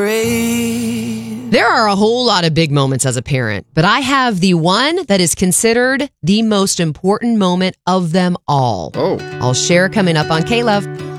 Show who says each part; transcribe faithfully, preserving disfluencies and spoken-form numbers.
Speaker 1: There are a whole lot of big moments as a parent, but I have the one that is considered the most important moment of them all.
Speaker 2: Oh.
Speaker 1: I'll share coming up on K-Love.